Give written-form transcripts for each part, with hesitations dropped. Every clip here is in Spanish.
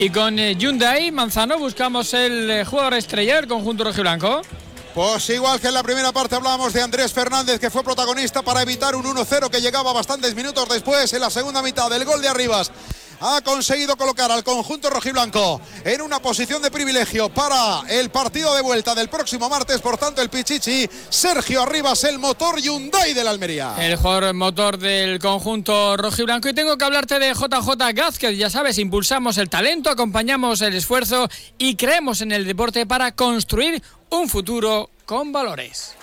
Y con Hyundai Manzano buscamos el jugador estrella del conjunto rojiblanco. Pues igual que en la primera parte hablábamos de Andrés Fernández, que fue protagonista para evitar un 1-0 que llegaba bastantes minutos después. En la segunda mitad del gol de Arribas ha conseguido colocar al conjunto rojiblanco en una posición de privilegio para el partido de vuelta del próximo martes. Por tanto, el Pichichi, Sergio Arribas, el motor Hyundai del Almería. El jugador motor del conjunto rojiblanco. Y tengo que hablarte de JJ Gázquez. Ya sabes, impulsamos el talento, acompañamos el esfuerzo y creemos en el deporte para construir un futuro con valores.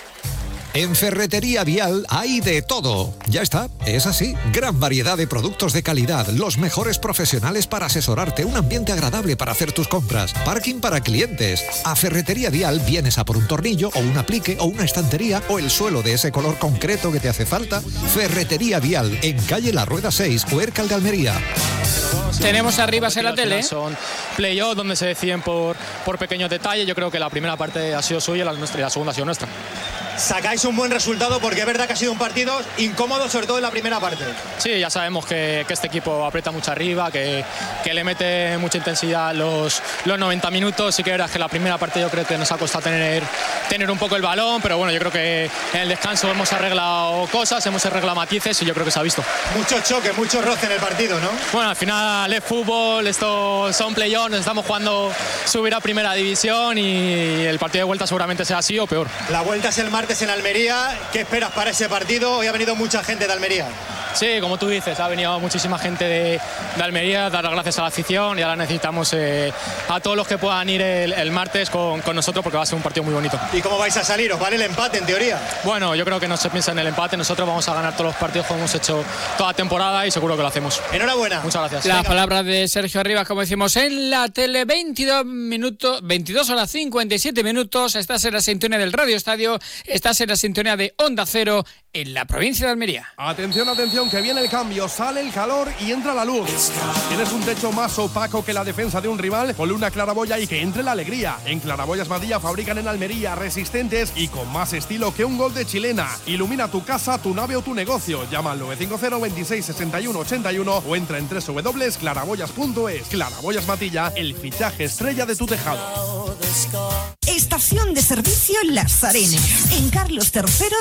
En Ferretería Vial hay de todo. Ya está, es así. Gran variedad de productos de calidad, los mejores profesionales para asesorarte, un ambiente agradable para hacer tus compras, parking para clientes. A Ferretería Vial vienes a por un tornillo o un aplique o una estantería o el suelo de ese color concreto que te hace falta. Ferretería Vial, en calle La Rueda 6, Huércal de Almería. Tenemos Arribas en la tele. Son play-off donde se deciden por pequeños detalles. Yo creo que la primera parte ha sido suya y la segunda ha sido nuestra. Sacáis un buen resultado porque es verdad que ha sido un partido incómodo, sobre todo en la primera parte. Sí, ya sabemos que este equipo aprieta mucho arriba, que le mete mucha intensidad los 90 minutos. Sí que es que la primera parte yo creo que nos ha costado tener un poco el balón, pero bueno, yo creo que en el descanso hemos arreglado cosas, hemos arreglado matices y yo creo que se ha visto. Mucho choque, mucho roce en el partido, ¿no? Bueno, al final es fútbol, esto son play-offs, nos estamos jugando subir a primera división y el partido de vuelta seguramente sea así o peor. La vuelta es el martes en Almería. ¿Qué esperas para ese partido? Hoy ha venido mucha gente de Almería. Sí, como tú dices, ha venido muchísima gente de Almería, dar las gracias a la afición y ahora necesitamos a todos los que puedan ir el martes con nosotros porque va a ser un partido muy bonito. ¿Y cómo vais a salir? ¿Os vale el empate en teoría? Bueno, yo creo que no se piensa en el empate, nosotros vamos a ganar todos los partidos como hemos hecho toda la temporada y seguro que lo hacemos. Enhorabuena. Muchas gracias. Las palabras de Sergio Arribas, como decimos en la tele, 22 horas 57 minutos, estás en la sintonía del Radio Estadio, estás en la sintonía de Onda Cero en la provincia de Almería. Atención, atención, que viene el cambio, sale el calor y entra la luz. ¿Tienes un techo más opaco que la defensa de un rival? Ponle una claraboya y que entre la alegría. En Claraboyas Matilla fabrican en Almería, resistentes y con más estilo que un gol de chilena. Ilumina tu casa, tu nave o tu negocio. Llama al 950 26 61 81 o entra en www.claraboyas.es. Claraboyas Matilla, el fichaje estrella de tu tejado. Estación de servicio Las Arenas, en Carlos III